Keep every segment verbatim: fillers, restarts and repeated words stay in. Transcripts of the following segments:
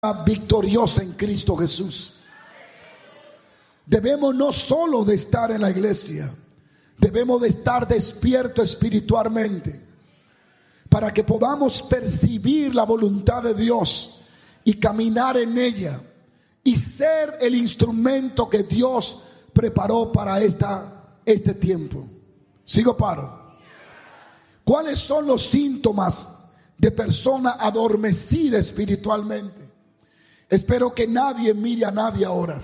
victoriosa en Cristo Jesús. Debemos no solo de estar en la iglesia, debemos de estar despiertos espiritualmente para que podamos percibir la voluntad de Dios y caminar en ella y ser el instrumento que Dios preparó para esta, este tiempo. Sigo paro. ¿Cuáles son los síntomas de persona adormecida espiritualmente? Espero que nadie mire a nadie ahora.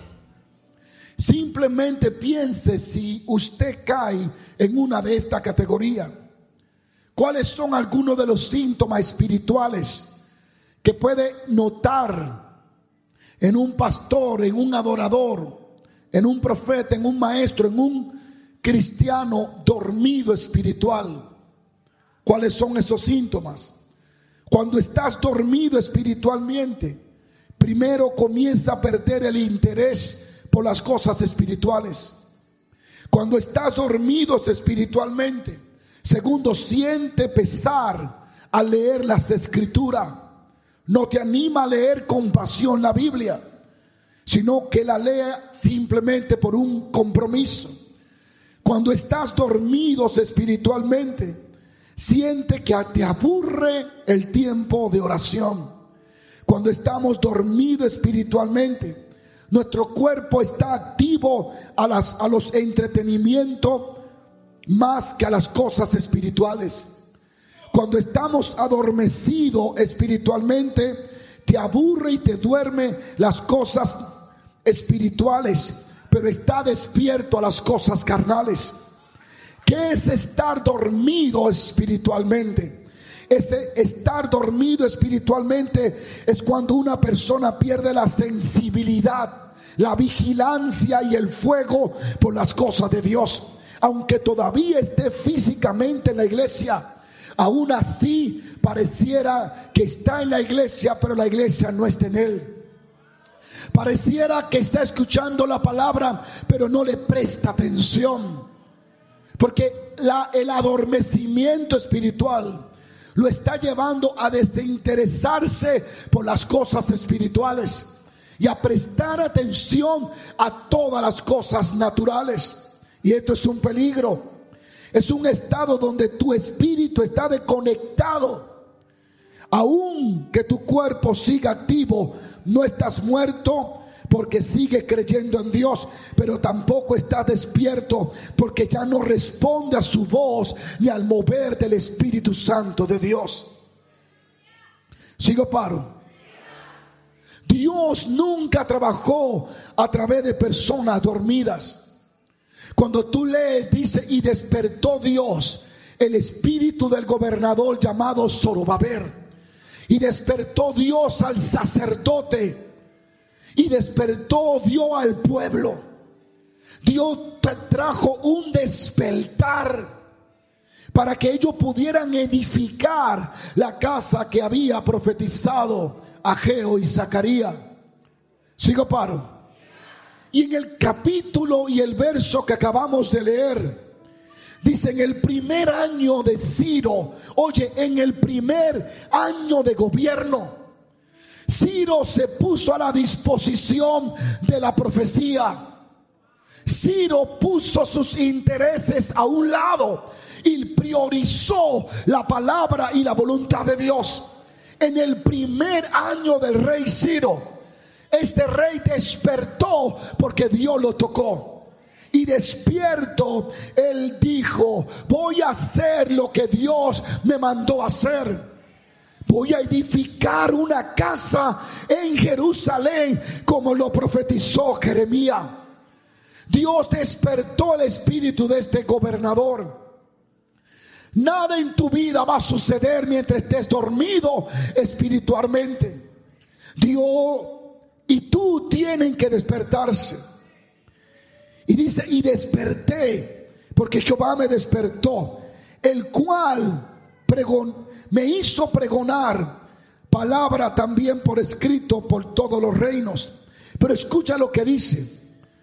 Simplemente piense si usted cae en una de esta categoría. ¿Cuáles son algunos de los síntomas espirituales que puede notar en un pastor, en un adorador, en un profeta, en un maestro, en un cristiano dormido espiritual? ¿Cuáles son esos síntomas? Cuando estás dormido espiritualmente, primero comienza a perder el interés por las cosas espirituales. Cuando estás dormido espiritualmente, segundo, siente pesar al leer las escrituras. No te anima a leer con pasión la Biblia, sino que la lea simplemente por un compromiso. Cuando estás dormido espiritualmente, siente que te aburre el tiempo de oración. Cuando estamos dormidos espiritualmente, nuestro cuerpo está activo a, las, a los entretenimientos más que a las cosas espirituales. Cuando estamos adormecidos espiritualmente, te aburre y te duerme las cosas espirituales, pero está despierto a las cosas carnales. ¿Qué es estar dormido espiritualmente? Ese estar dormido espiritualmente es cuando una persona pierde la sensibilidad, la vigilancia y el fuego por las cosas de Dios. Aunque todavía esté físicamente en la iglesia, aún así pareciera que está en la iglesia, pero la iglesia no está en él. Pareciera que está escuchando la palabra, pero no le presta atención, porque la, el adormecimiento espiritual lo está llevando a desinteresarse por las cosas espirituales y a prestar atención a todas las cosas naturales. Y esto es un peligro. Es un estado donde tu espíritu está desconectado. Aun que tu cuerpo siga activo, no estás muerto porque sigue creyendo en Dios, pero tampoco está despierto porque ya no responde a su voz ni al mover del Espíritu Santo de Dios. Sigo paro. Dios nunca trabajó a través de personas dormidas. Cuando tú lees, dice: y despertó Dios el espíritu del gobernador llamado Zorobabel, y despertó Dios al sacerdote, y despertó Dios al pueblo. Dios te trajo un despertar para que ellos pudieran edificar la casa que había profetizado Ageo y Zacarías. Sigo paro. Y en el capítulo y el verso que acabamos de leer, dice: en el primer año de Ciro, oye, en el primer año de gobierno, Ciro se puso a la disposición de la profecía. Ciro puso sus intereses a un lado y priorizó la palabra y la voluntad de Dios. En el primer año del rey Ciro, este rey despertó porque Dios lo tocó. Y despierto, él dijo: voy a hacer lo que Dios me mandó a hacer. Voy a edificar una casa en Jerusalén como lo profetizó Jeremías. Dios despertó el espíritu de este gobernador. Nada en tu vida va a suceder mientras estés dormido espiritualmente. Dios y tú tienen que despertarse. Y dice: y desperté porque Jehová me despertó, el cual pregonó, me hizo pregonar palabra también por escrito por todos los reinos. Pero escucha lo que dice.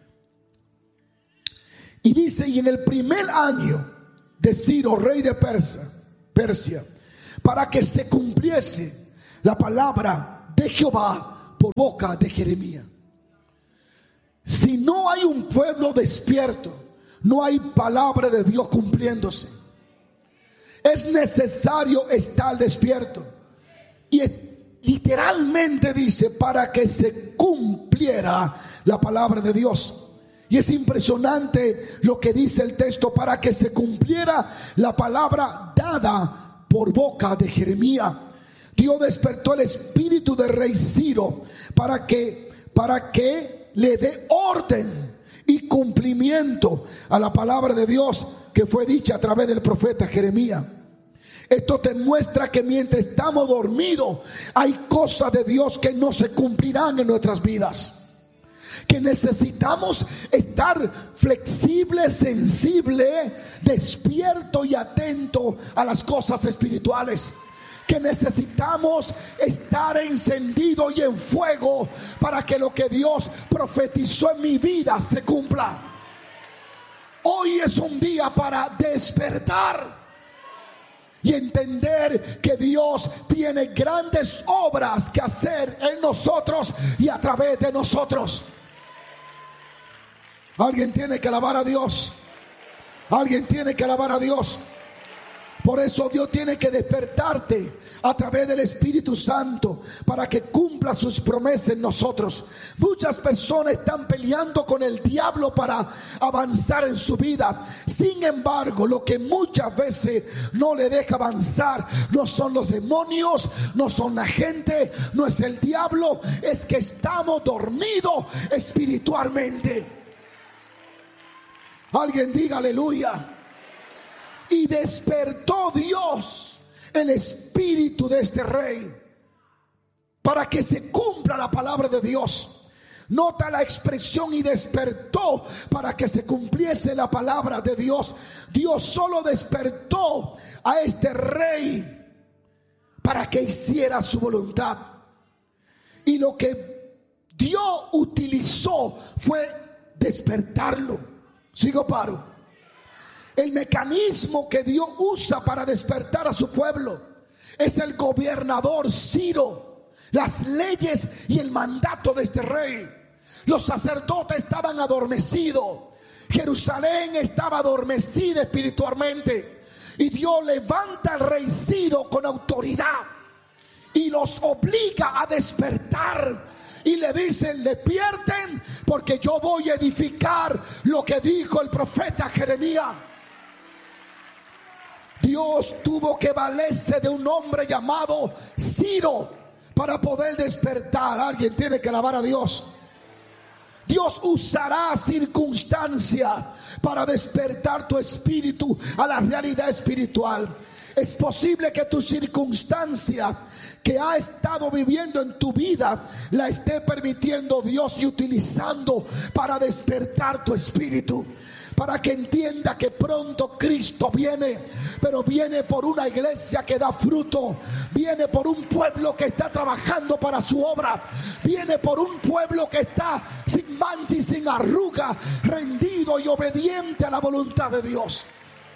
Y dice: y en el primer año de Ciro, rey de Persia, Persia, para que se cumpliese la palabra de Jehová boca de Jeremías. Si no hay un pueblo despierto, no hay palabra de Dios cumpliéndose. Es necesario estar despierto. Y literalmente dice, para que se cumpliera la palabra de Dios. Y es impresionante lo que dice el texto: para que se cumpliera la palabra dada por boca de Jeremías. Dios despertó el espíritu del rey Ciro para que, para que le dé orden y cumplimiento a la palabra de Dios que fue dicha a través del profeta Jeremías. Esto te muestra que mientras estamos dormidos hay cosas de Dios que no se cumplirán en nuestras vidas, que necesitamos estar flexible, sensible, despierto y atento a las cosas espirituales, que necesitamos estar encendido y en fuego para que lo que Dios profetizó en mi vida se cumpla. Hoy es un día para despertar y entender que Dios tiene grandes obras que hacer en nosotros y a través de nosotros. Alguien tiene que alabar a Dios. Alguien tiene que alabar a Dios. Por eso Dios tiene que despertarte a través del Espíritu Santo para que cumpla sus promesas en nosotros. Muchas personas están peleando con el diablo para avanzar en su vida. Sin embargo, lo que muchas veces no le deja avanzar no son los demonios, no son la gente, no es el diablo, es que estamos dormidos espiritualmente. Alguien diga aleluya. Y despertó Dios el espíritu de este rey para que se cumpla la palabra de Dios. Nota la expresión: y despertó para que se cumpliese la palabra de Dios. Dios solo despertó a este rey para que hiciera su voluntad. Y lo que Dios utilizó fue despertarlo. Sigo paro. El mecanismo que Dios usa para despertar a su pueblo es el gobernador Ciro, las leyes y el mandato de este rey. Los sacerdotes estaban adormecidos, Jerusalén estaba adormecida espiritualmente, y Dios levanta al rey Ciro con autoridad y los obliga a despertar. Y le dicen: despierten, porque yo voy a edificar lo que dijo el profeta Jeremías. Dios tuvo que valerse de un hombre llamado Ciro para poder despertar. Alguien tiene que alabar a Dios. Dios usará circunstancias para despertar tu espíritu a la realidad espiritual. Es posible que tu circunstancia que ha estado viviendo en tu vida la esté permitiendo Dios y utilizando para despertar tu espíritu, para que entienda que pronto Cristo viene, pero viene por una iglesia que da fruto, viene por un pueblo que está trabajando para su obra, viene por un pueblo que está sin mancha y sin arruga, rendido y obediente a la voluntad de Dios.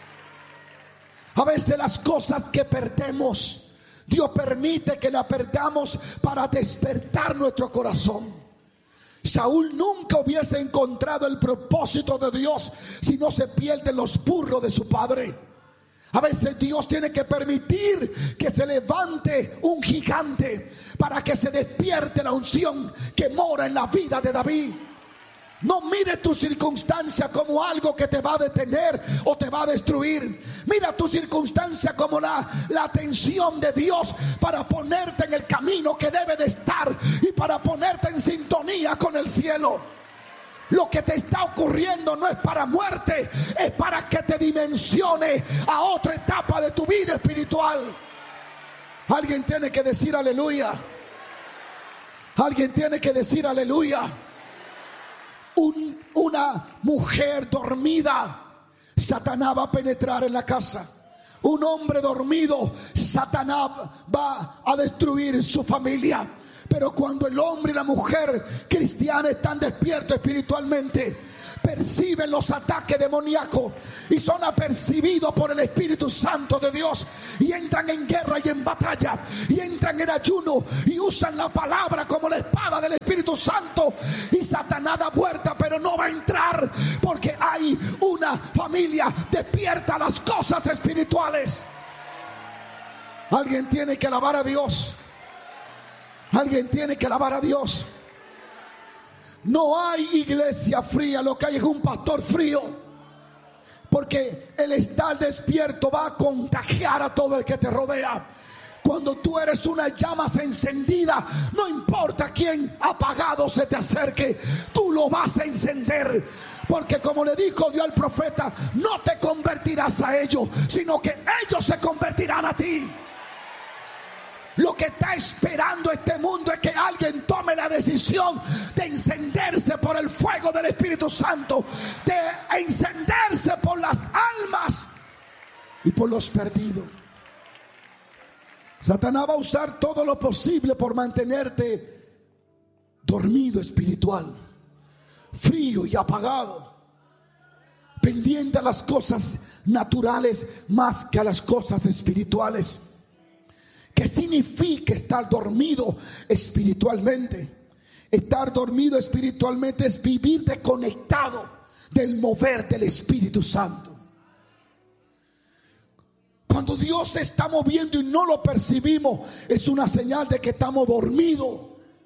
A veces las cosas que perdemos, Dios permite que la perdamos para despertar nuestro corazón. Saúl nunca hubiese encontrado el propósito de Dios si no se pierden los burros de su padre. A veces Dios tiene que permitir que se levante un gigante para que se despierte la unción que mora en la vida de David. No mire tu circunstancia como algo que te va a detener o te va a destruir. Mira tu circunstancia como la, la atención de Dios para ponerte en el camino que debe de estar y para ponerte en sintonía con el cielo. Lo que te está ocurriendo no es para muerte, es para que te dimensione a otra etapa de tu vida espiritual. Alguien tiene que decir aleluya. Alguien tiene que decir aleluya. Un, una mujer dormida, Satanás va a penetrar en la casa. Un hombre dormido, Satanás va a destruir su familia. Pero cuando el hombre y la mujer cristiana están despiertos espiritualmente, perciben los ataques demoníacos y son apercibidos por el Espíritu Santo de Dios, y entran en guerra y en batalla, y entran en ayuno y usan la palabra como la espada del Espíritu Santo, y Satanás da vuelta, pero no va a entrar, porque hay una familia despierta a las cosas espirituales. Alguien tiene que alabar a Dios. Alguien tiene que alabar a Dios. No hay iglesia fría, lo que hay es un pastor frío. Porque el estar despierto va a contagiar a todo el que te rodea. Cuando tú eres una llama encendida, no importa quién apagado se te acerque, tú lo vas a encender. Porque como le dijo Dios al profeta, no te convertirás a ellos, sino que ellos se convertirán a ti. Lo que está esperando este mundo es que alguien tome la decisión de encenderse por el fuego del Espíritu Santo, de encenderse por las almas y por los perdidos. Satanás va a usar todo lo posible por mantenerte dormido espiritual, frío y apagado, pendiente a las cosas naturales más que a las cosas espirituales. ¿Qué significa estar dormido espiritualmente? Estar dormido espiritualmente es vivir desconectado del mover del Espíritu Santo. Cuando Dios se está moviendo y no lo percibimos, es una señal de que estamos dormidos.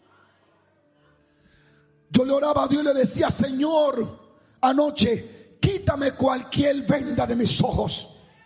Yo le oraba a Dios y le decía: Señor, anoche quítame cualquier venda de mis ojos.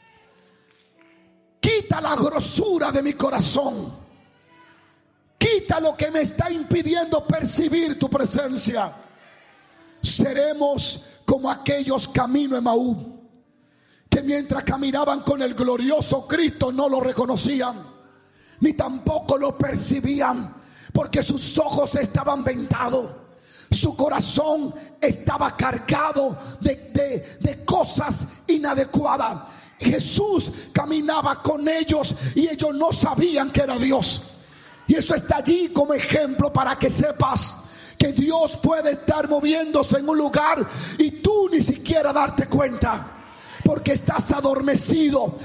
Quita la grosura de mi corazón. Quita lo que me está impidiendo percibir tu presencia. Seremos como aquellos caminos Emaús, que mientras caminaban con el glorioso Cristo no lo reconocían, ni tampoco lo percibían, porque sus ojos estaban vendados. Su corazón estaba cargado de, de, de cosas inadecuadas. Jesús caminaba con ellos y ellos no sabían que era Dios. Y eso está allí como ejemplo para que sepas que Dios puede estar moviéndose en un lugar y tú ni siquiera darte cuenta, porque estás adormecido,